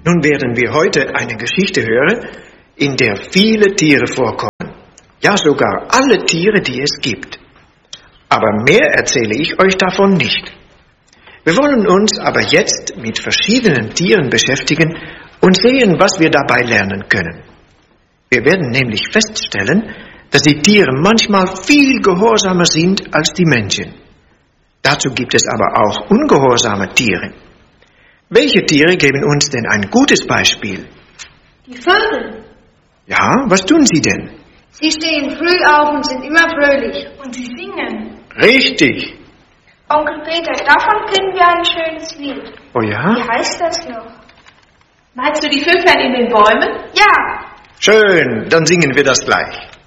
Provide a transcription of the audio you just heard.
Nun werden wir heute eine Geschichte hören, in der viele Tiere vorkommen. Ja, sogar alle Tiere, die es gibt. Aber mehr erzähle ich euch davon nicht. Wir wollen uns aber jetzt mit verschiedenen Tieren beschäftigen und sehen, was wir dabei lernen können. Wir werden nämlich feststellen, dass die Tiere manchmal viel gehorsamer sind als die Menschen. Dazu gibt es aber auch ungehorsame Tiere. Welche Tiere geben uns denn ein gutes Beispiel? Die Vögel. Ja, was tun sie denn? Sie stehen früh auf und sind immer fröhlich. Und sie singen. Richtig. Onkel Peter, davon kennen wir ein schönes Lied. Oh ja? Wie heißt das noch? Meinst du die Vöglein in den Bäumen? Ja. Schön, dann singen wir das gleich.